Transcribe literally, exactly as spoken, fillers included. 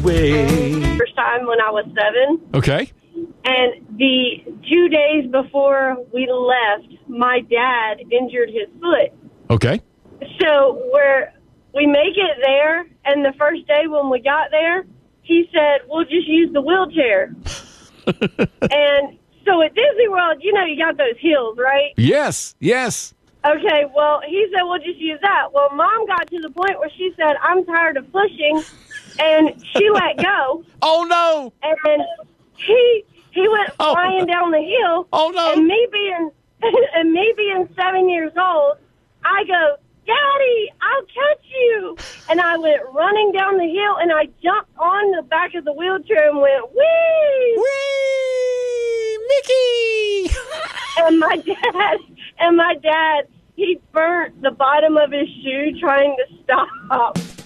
way. First time when I was seven. Okay. And the two days before we left, my dad injured his foot. Okay. So we're, we make it there, and the first day when we got there, he said, we'll just use the wheelchair. And so at Disney World, you know, you got those hills, right? Yes, yes. Okay, well, he said, we'll just use that. Well, Mom got to the point where she said, I'm tired of pushing, and she let go. Oh, no. And he he went Oh. flying down the hill. Oh, no. And me being, and me being seven years old, I go, Daddy, I'll catch you. And I went running down the hill, and I jumped on the back of the wheelchair and went, whee! Whee! Mickey! And my dad, and my dad, he burnt the bottom of his shoe trying to stop.